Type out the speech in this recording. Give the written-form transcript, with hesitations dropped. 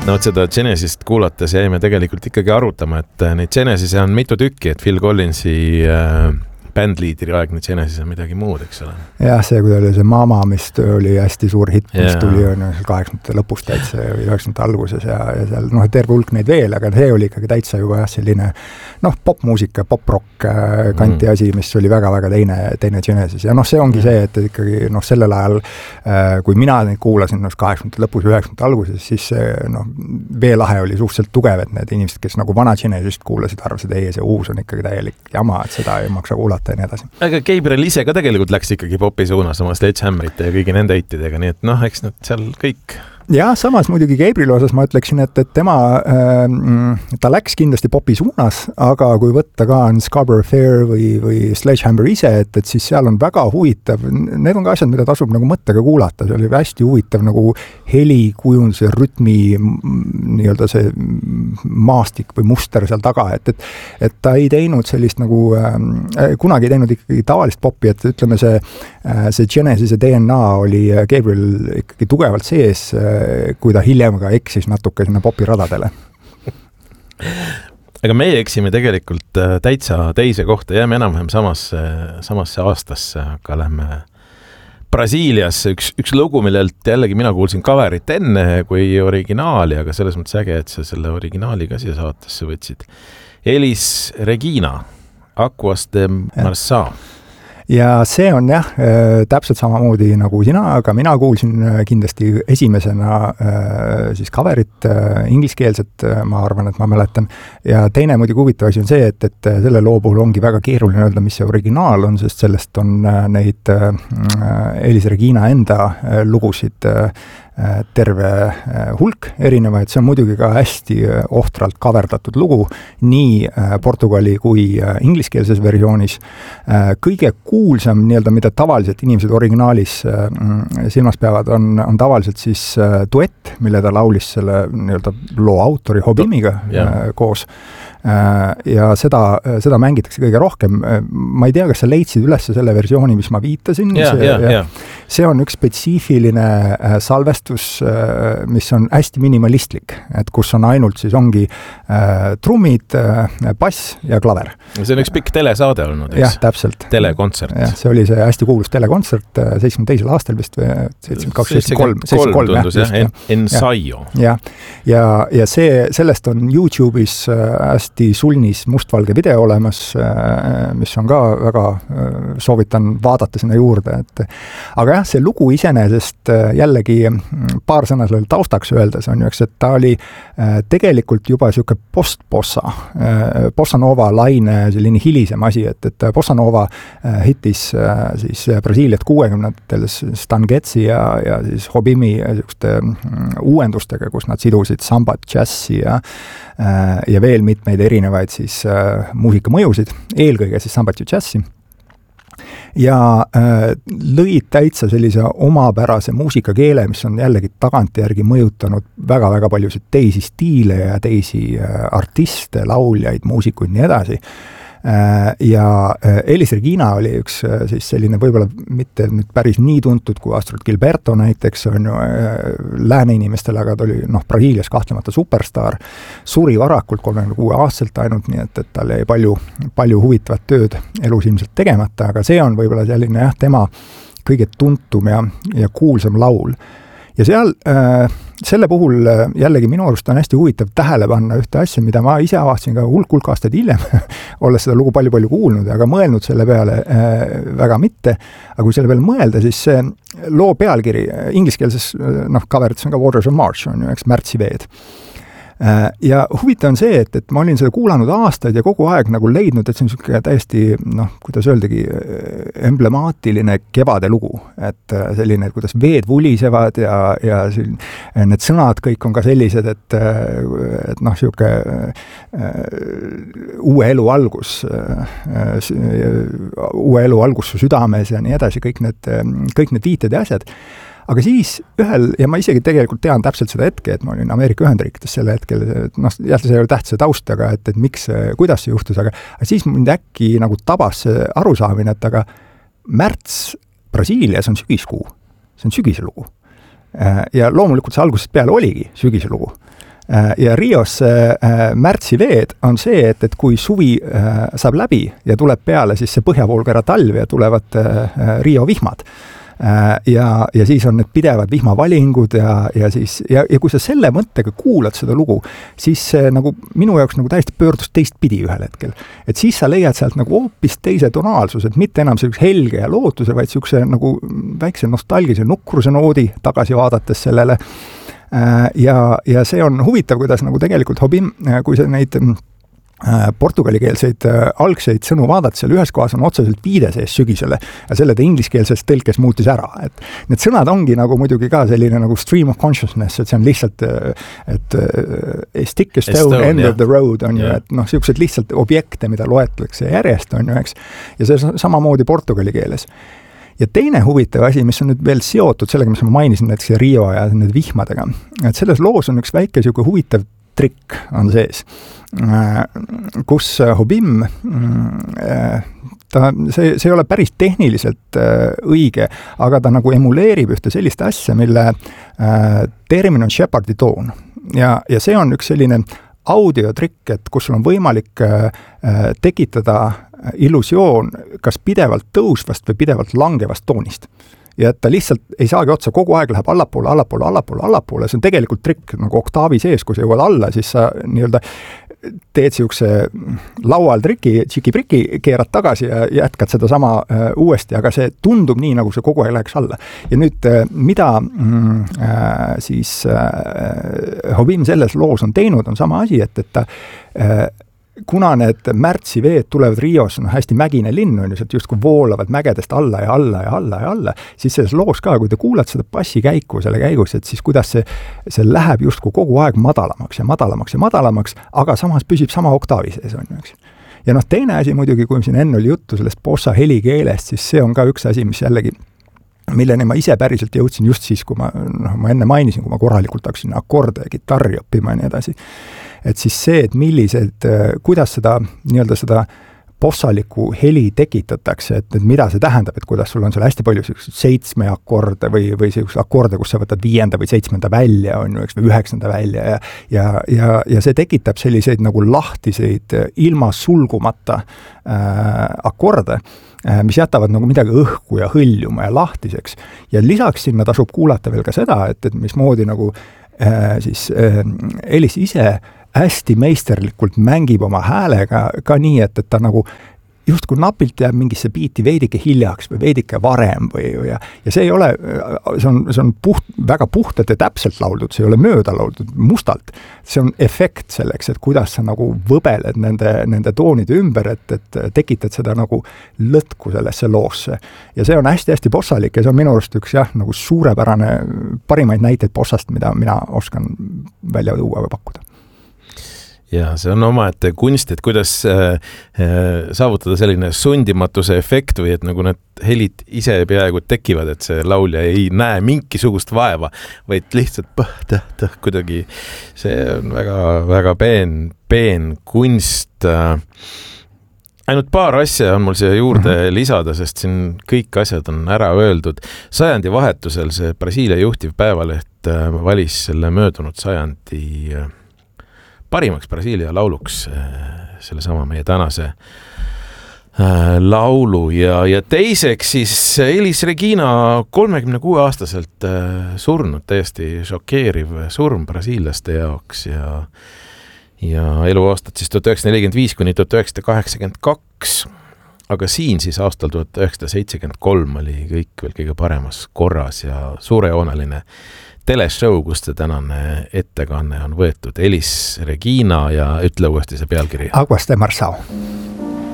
No seda Genesist kuulates jäime tegelikult ikkagi arutama, et neid Genesise on mitu tükki, et Phil Collinsi bändliidri aegne Genesis on midagi muud, eks ole. Jah, see, kui oli see Mama, mis oli hästi suur hitt, mis tuli 80. lõpus täitsa või 90. alguses ja seal terve hulk neid veel, aga see oli ikkagi täitsa juba selline popmuusika, pop-rock kanti asi, mis oli väga-väga teine Genesis. Ja see ongi see, et ikkagi sellel ajal, kui mina neid kuulasin 80. lõpus, 90. alguses, siis veelahe oli suhteliselt tugev, et need inimesed, kes nagu vana Genesist kuulasid, arvasid, ei, see uus on ikkagi täielik jama, et seda ei maksa kuulata ja nii edasi. Aga Gabriel ise ka tegelikult läks ikkagi popi suunas oma Sledgehammerite ja kõigi nende hitidega, nii et eks nad seal kõik... Ja samas muidugi Gabrieli osas ma ütleksin, et tema, ta läks kindlasti popi suunas, aga kui võtta ka on Scarborough Fair või Sledgehammer ise, et siis seal on väga huvitav, need on ka asjad, mida tasub nagu mõttega kuulata, see oli hästi huvitav nagu helikujundus ja rütmi nii-öelda see maastik või muster seal taga, et ta ei teinud sellist nagu, kunagi ei teinud ikkagi tavalist popi, et ütleme see Genesise DNA oli Gabriel ikkagi tugevalt sees, kui ta hiljem ka eksis natuke sinna popiradadele. Aga meie eksime tegelikult täitsa teise kohta, jääme enam-vähem samasse aastasse, aga lähme Brasiiliasse. Üks lugu, millelt jällegi mina kuulsin coverit enne kui originaali, aga selles mõttes äge, et sa selle originaali ka siia saatesse võtsid. Elis Regina, Aquas de Marçà. Ja see on täpselt samamoodi nagu sina, aga mina kuulsin kindlasti esimesena siis coverit ingliskeelset, ma arvan, et ma mäletan. Ja teine muidugi huvitav asi on see, et selle loo puhul ongi väga keeruline öelda, mis see originaal on, sest sellest on neid Elis Regina enda lugusid terve hulk erinevaid, see on muidugi ka hästi ohtralt kaverdatud lugu, nii Portugali kui ingliskeelses versioonis. Kõige kuulsam, mida tavaliselt inimesed originaalis silmas peavad, on tavaliselt siis duett, mille ta laulis selle loo autori Hobimiga koos. Ja seda mängitakse kõige rohkem. Ma ei tea, kas sa leidsid üles selle versiooni, mis ma viitasin. See on üks spetsiifiline salvestus, mis on hästi minimalistlik, et kus on ainult siis ongi trummid, bass ja klaver. See on üks pikk telesaade olnud, eks? Jah, täpselt. Telekontsert. See oli see hästi kuulus telekontsert 72. aastal vist või 73 tundus, Ensaio. Ja sellest on YouTube'is hästi sulnis mustvalge video olemas, mis on ka väga soovitan vaadata sinna juurde. Aga jah, see lugu iseenesest jällegi paar sõna sellele taustaks öeldes on ju, et ta oli tegelikult juba siuke bossa nova laine selline hilisem asi, et bossa nova hittis siis Brasiiliat 60-ndatel Stan Getzi ja siis Hobimi uuendustega, kus nad sidusid sambat, džassi ja veel mitmeid erinevaid siis muusikamõjusid, eelkõige siis sambat ja džassi. Ja lõid täitsa sellise omapärase muusikakeele, mis on jällegi tagantjärgi mõjutanud väga-väga paljusid teisi stiile ja teisi artiste, lauljaid, muusikuid nii edasi. Ja Elis Regina oli üks siis selline võib-olla mitte nüüd päris nii tuntud kui Astrud Gilberto näiteks on ju lääne inimestel, aga ta oli Brasiilias kahtlemata superstaar, suri varakult 36-aastaselt ainult, nii et tal jäi palju huvitavat tööd elus ilmselt tegemata, aga see on võib-olla selline tema kõige tuntum ja kuulsam laul. Ja seal selle puhul jällegi minu arust on hästi huvitav tähele panna ühte asja, mida ma ise avastasin ka hulk aastaid hiljem, olles seda lugu palju kuulnud, aga mõelnud selle peale väga mitte. Aga kui selle peale mõelda, siis see loo pealkiri ingliskeelses coverits on ka Waters of March, on ju, eks märtsiveed. Ja huvitav on see, et ma olin seda kuulanud aastaid ja kogu aeg nagu leidnud, et see on selline täiesti, kuidas öeldagi, emblemaatiline kevade lugu. Et selline, kuidas veed vulisevad ja need sõnad kõik on ka sellised, et siuke uue elu algus su südames ja nii edasi, kõik need viited ja asjad. Aga siis ja ma isegi tegelikult tean täpselt seda hetke, et ma olin Ameerika Ühendriikides selle hetkel, jälle see ei ole tähtsa taust, aga et miks, kuidas see juhtus, aga siis mind äkki nagu tabas see arusaamine, et aga märts Brasiilias on sügiskuu, see on sügise lugu. Ja loomulikult see algusest peale oligi sügise lugu. Ja Rios märtsiveed on see, et kui suvi saab läbi ja tuleb peale siis see põhjapoolkera talv ja tulevad Rio vihmad, ja siis on need pidevad vihmavalingud ja kui sa selle mõttega kuulad seda lugu, siis see nagu minu jaoks nagu täiesti pöördus teistpidi ühel hetkel. Et siis sa leiad sealt nagu hoopis teise tonaalsuse, et mitte enam sellise helge ja lootuse, vaid sellise nagu väikse nostalgise nukruse noodi tagasi vaadates sellele. Ja see on huvitav, kuidas nagu tegelikult Hobim, kui sa neid portugalikeelseid algseid sõnu vaadata, seal ühes kohas on otseselt viide sees sügisele ja selle ta ingliskeelses tõlkes muutis ära. Et need sõnad ongi nagu muidugi ka selline nagu stream of consciousness, et see on lihtsalt, et stick a stone, end of the road on ju, et noh, sellised lihtsalt objekte, mida loetakse järjest on ju, eks. Ja see samamoodi portugali keeles. Ja teine huvitav asi, mis on nüüd veel seotud sellega, mis ma mainisin näiteks Rio ja need vihmadega, et selles loos on üks väike selline huvitav trikk on sees, kus Hobim, see ei ole päris tehniliselt õige, aga ta nagu emuleerib ühte sellist asja, mille termin on Shepardi toon. Ja see on üks selline audiotrikk, et kus sul on võimalik tekitada illusioon kas pidevalt tõusvast või pidevalt langevast toonist. Ja et ta lihtsalt ei saagi otsa, kogu aeg läheb allapoole, see on tegelikult trikk nagu oktaavi sees, kui sa jõuad alla, siis sa nii-öelda teed siukse laual triki, tšiki-priki, keerad tagasi ja jätkad seda sama uuesti, aga see tundub nii, nagu see kogu aeg läheks alla. Ja nüüd, mida siis Hobim selles loos on teinud, on sama asi, et ta kuna need märtsiveed tulevad Rios, hästi mägine linn on ju, sealt justkui voolavad mägedest alla ja alla, siis selles loos ka, kui te kuulad seda bassi käiku selle käigus, et siis kuidas see läheb justkui kogu aeg madalamaks, aga samas püsib sama oktaavi sees on ju, eks. Ja noh, teine asi muidugi, kui siin enne oli juttu sellest bossa helikeelest, siis see on ka üks asi, mis jällegi milleni ma ise päriselt jõudsin just siis, kui ma enne mainisin, kui ma korralikult hakkasin akorde ja kitarri õppima ja nii edasi. Et siis see, et kuidas seda nii-öelda seda bossaliku heli tekitatakse, et mida see tähendab, et kuidas sul on seal hästi palju 7 akorde või akorde, kus sa võtad 5. või 7. välja, on ju, eks, või 9. välja ja see tekitab selliseid nagu lahtiseid ilma sulgumata akorde, mis jätavad nagu midagi õhku ja hõljuma ja lahtiseks. Ja lisaks sinna tasub kuulata veel ka seda, et mismoodi nagu siis Elis ise hästi meisterlikult mängib oma häälega ka nii, et ta nagu justkui napilt jääb mingisse biiti veidike hiljaks või veidike varem ja see ei ole, see on väga puhtalt ja täpselt lauldud, see ei ole mööda lauldud mustalt. See on efekt selleks, et kuidas sa nagu võbeled nende toonide ümber, et tekitad seda nagu lõtku sellesse loosse. Ja see on hästi-hästi bossalik ja see on minu arust üks nagu suurepärane parimaid näiteid bossast, mida mina oskan välja tuua või pakkuda. Ja see on omaette kunst, et kuidas saavutada selline sundimatuse efekt või et nagu need helid ise peaaegu tekivad, et see laulja ei näe minkisugust vaeva, vaid lihtsalt kuidagi see on väga peen kunst. Ainult paar asja on mul siia juurde lisada, sest siin kõik asjad on ära öeldud. Sajandi vahetusel see Brasiilia juhtiv päevaleht valis selle möödunud sajandi parimaks Brasiilia lauluks selle sama meie tänase laulu ja teiseks siis Elis Regina 36-aastaselt surnud, täiesti šokeeriv surm brasiillaste jaoks ja eluaastat siis 1945 kuni 1982, aga siin siis aastal 1973 oli kõik veel kõige paremas korras ja suurejooneline teleshow, kus see tänane ettekanne on võetud. Elis Regina ja ütle uuesti see pealkiri. Aguas de Marçao.